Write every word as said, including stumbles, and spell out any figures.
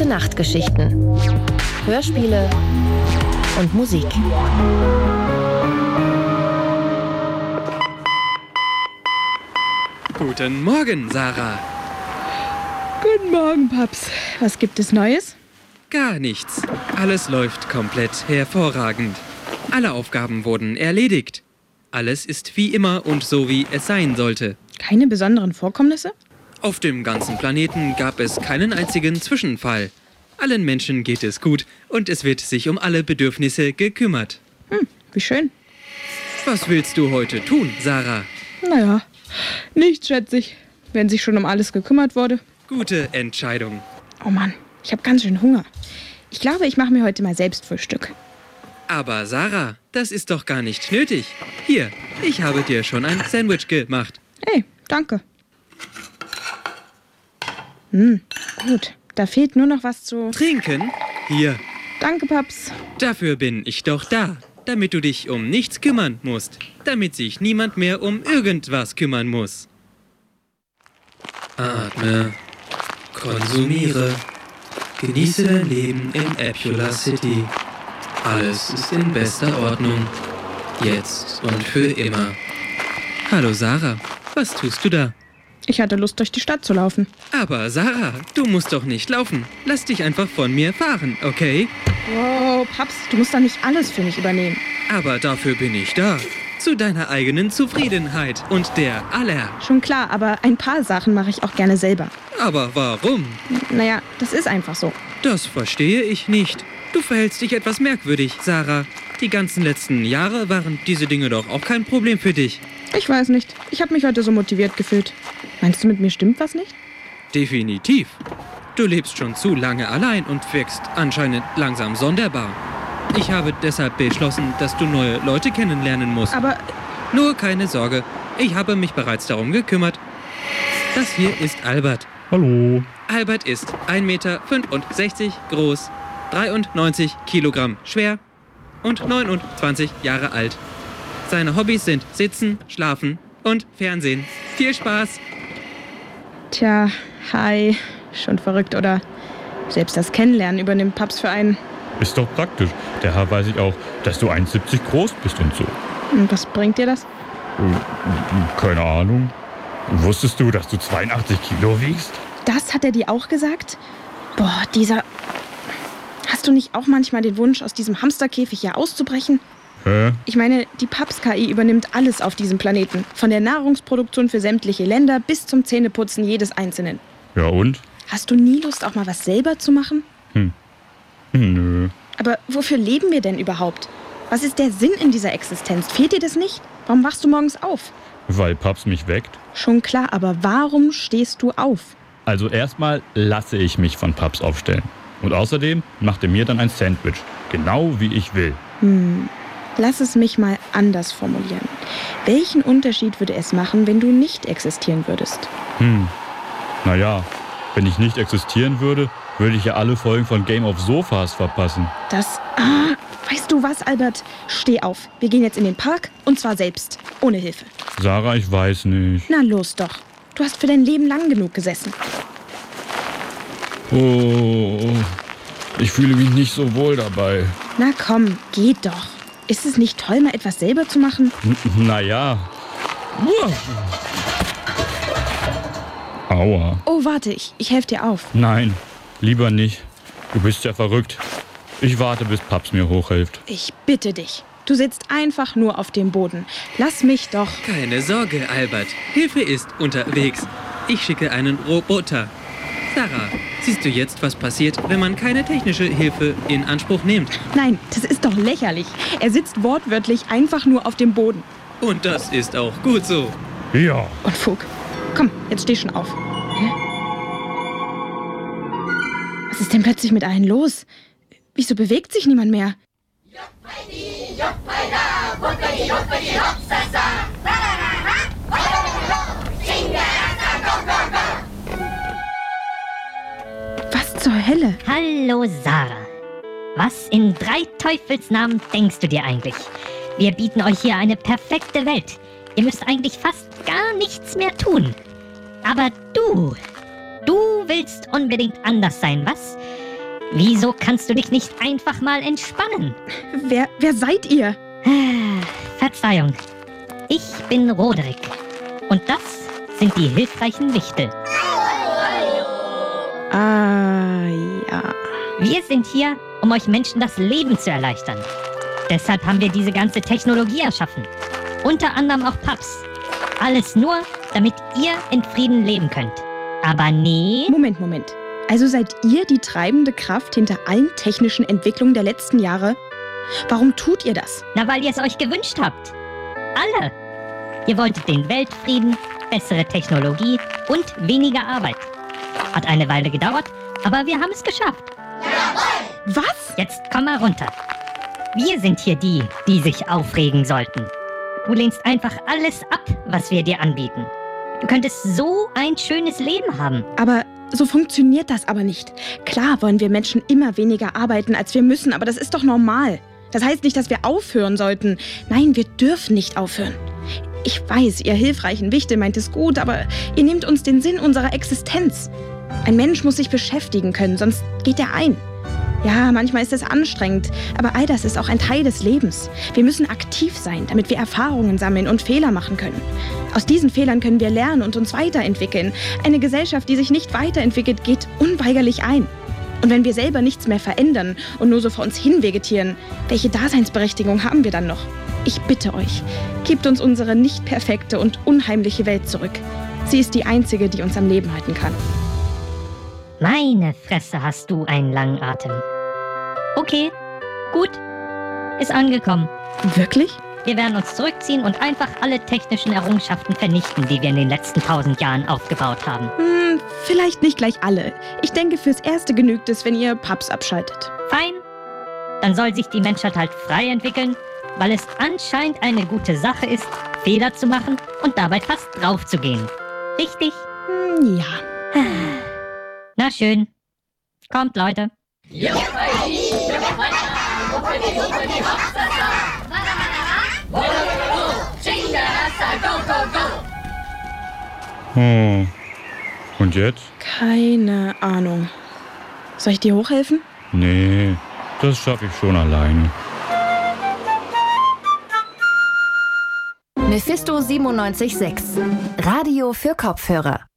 Gute-Nacht-Geschichten, Hörspiele und Musik. Guten Morgen, Sarah. Guten Morgen, Paps. Was gibt es Neues? Gar nichts. Alles läuft komplett hervorragend. Alle Aufgaben wurden erledigt. Alles ist wie immer und so, wie es sein sollte. Keine besonderen Vorkommnisse? Auf dem ganzen Planeten gab es keinen einzigen Zwischenfall. Allen Menschen geht es gut und es wird sich um alle Bedürfnisse gekümmert. Hm, wie schön. Was willst du heute tun, Sarah? Naja, nichts, schätze ich. Wenn sich schon um alles gekümmert wurde. Gute Entscheidung. Oh Mann, ich habe ganz schön Hunger. Ich glaube, ich mache mir heute mal selbst Frühstück. Aber Sarah, das ist doch gar nicht nötig. Hier, ich habe dir schon ein Sandwich gemacht. Hey, danke. Hm, gut. Da fehlt nur noch was zu... Trinken? Hier. Danke, Paps. Dafür bin ich doch da. Damit du dich um nichts kümmern musst. Damit sich niemand mehr um irgendwas kümmern muss. Atme. Konsumiere. Genieße dein Leben in Apula City. Alles ist in bester Ordnung. Jetzt und für immer. Hallo Sarah, was tust du da? Ich hatte Lust, durch die Stadt zu laufen. Aber Sarah, du musst doch nicht laufen. Lass dich einfach von mir fahren, okay? Wow, Paps, du musst doch nicht alles für mich übernehmen. Aber dafür bin ich da. Zu deiner eigenen Zufriedenheit und der aller. Schon klar, aber ein paar Sachen mache ich auch gerne selber. Aber warum? Naja, das ist einfach so. Das verstehe ich nicht. Du verhältst dich etwas merkwürdig, Sarah. Die ganzen letzten Jahre waren diese Dinge doch auch kein Problem für dich. Ich weiß nicht. Ich habe mich heute so motiviert gefühlt. Meinst du, mit mir stimmt was nicht? Definitiv. Du lebst schon zu lange allein und wirkst anscheinend langsam sonderbar. Ich habe deshalb beschlossen, dass du neue Leute kennenlernen musst. Aber... Nur keine Sorge. Ich habe mich bereits darum gekümmert. Das hier ist Albert. Hallo. Albert ist ein Meter fünfundsechzig groß, dreiundneunzig Kilogramm schwer und neunundzwanzig Jahre alt. Seine Hobbys sind Sitzen, Schlafen und Fernsehen. Viel Spaß! Tja, hi. Schon verrückt, oder? Selbst das Kennenlernen übernimmt Paps für einen. Ist doch praktisch. Daher weiß ich auch, dass du eins Komma siebzig groß bist und so. Und was bringt dir das? Keine Ahnung. Wusstest du, dass du zweiundachtzig Kilo wiegst? Das hat er dir auch gesagt? Boah, dieser... Hast du nicht auch manchmal den Wunsch, aus diesem Hamsterkäfig hier auszubrechen? Hä? Ich meine, die Paps-K I übernimmt alles auf diesem Planeten. Von der Nahrungsproduktion für sämtliche Länder bis zum Zähneputzen jedes Einzelnen. Ja und? Hast du nie Lust, auch mal was selber zu machen? Hm. Nö. Aber wofür leben wir denn überhaupt? Was ist der Sinn in dieser Existenz? Fehlt dir das nicht? Warum wachst du morgens auf? Weil Paps mich weckt? Schon klar, aber warum stehst du auf? Also erstmal lasse ich mich von Paps aufstellen. Und außerdem macht er mir dann ein Sandwich. Genau wie ich will. Hm. Lass es mich mal anders formulieren. Welchen Unterschied würde es machen, wenn du nicht existieren würdest? Hm. Naja, wenn ich nicht existieren würde, würde ich ja alle Folgen von Game of Sofas verpassen. Das... Ah, weißt du was, Albert? Steh auf. Wir gehen jetzt in den Park und zwar selbst. Ohne Hilfe. Sarah, ich weiß nicht. Na los doch. Du hast für dein Leben lang genug gesessen. Oh, ich fühle mich nicht so wohl dabei. Na komm, geh doch. Ist es nicht toll, mal etwas selber zu machen? N- naja. Aua. Oh, warte, ich, ich helfe dir auf. Nein, lieber nicht. Du bist ja verrückt. Ich warte, bis Paps mir hochhilft. Ich bitte dich. Du sitzt einfach nur auf dem Boden. Lass mich doch. Keine Sorge, Albert. Hilfe ist unterwegs. Ich schicke einen Roboter. Sarah, siehst du jetzt, was passiert, wenn man keine technische Hilfe in Anspruch nimmt? Nein, das ist doch lächerlich. Er sitzt wortwörtlich einfach nur auf dem Boden. Und das ist auch gut so. Ja. Und Fug. Komm, jetzt steh schon auf. Hä? Was ist denn plötzlich mit allen los? Wieso bewegt sich niemand mehr? Was zur Hölle? Hallo Sarah. Was in drei Teufelsnamen denkst du dir eigentlich? Wir bieten euch hier eine perfekte Welt. Ihr müsst eigentlich fast gar nichts mehr tun. Aber du, du willst unbedingt anders sein, was? Wieso kannst du dich nicht einfach mal entspannen? Wer, wer seid ihr? Verzeihung. Ich bin Roderick. Und das sind die hilfreichen Wichtel. Ah, ja. Wir sind hier, um euch Menschen das Leben zu erleichtern. Deshalb haben wir diese ganze Technologie erschaffen. Unter anderem auch Paps. Alles nur, damit ihr in Frieden leben könnt. Aber nee... Moment, Moment. Also seid ihr die treibende Kraft hinter allen technischen Entwicklungen der letzten Jahre? Warum tut ihr das? Na, weil ihr es euch gewünscht habt. Alle. Ihr wolltet den Weltfrieden, bessere Technologie und weniger Arbeit. Hat eine Weile gedauert, aber wir haben es geschafft. Was? Jetzt komm mal runter. Wir sind hier die, die sich aufregen sollten. Du lehnst einfach alles ab, was wir dir anbieten. Du könntest so ein schönes Leben haben. Aber so funktioniert das aber nicht. Klar wollen wir Menschen immer weniger arbeiten, als wir müssen, aber das ist doch normal. Das heißt nicht, dass wir aufhören sollten. Nein, wir dürfen nicht aufhören. Ich weiß, ihr hilfreichen Wichtel meint es gut, aber ihr nehmt uns den Sinn unserer Existenz. Ein Mensch muss sich beschäftigen können, sonst geht er ein. Ja, manchmal ist es anstrengend, aber all das ist auch ein Teil des Lebens. Wir müssen aktiv sein, damit wir Erfahrungen sammeln und Fehler machen können. Aus diesen Fehlern können wir lernen und uns weiterentwickeln. Eine Gesellschaft, die sich nicht weiterentwickelt, geht unweigerlich ein. Und wenn wir selber nichts mehr verändern und nur so vor uns hin vegetieren, welche Daseinsberechtigung haben wir dann noch? Ich bitte euch, gebt uns unsere nicht perfekte und unheimliche Welt zurück. Sie ist die einzige, die uns am Leben halten kann. Meine Fresse, hast du einen langen Atem. Okay, gut. Ist angekommen. Wirklich? Wir werden uns zurückziehen und einfach alle technischen Errungenschaften vernichten, die wir in den letzten tausend Jahren aufgebaut haben. Hm, vielleicht nicht gleich alle. Ich denke, fürs Erste genügt es, wenn ihr Paps abschaltet. Fein. Dann soll sich die Menschheit halt frei entwickeln, weil es anscheinend eine gute Sache ist, Fehler zu machen und dabei fast drauf zu gehen. Richtig? Hm, ja. Na schön. Kommt, Leute. Oh. Und jetzt? Keine Ahnung. Soll ich dir hochhelfen? Nee, das schaffe ich schon alleine. Mephisto siebenundneunzig Komma sechs. Radio für Kopfhörer.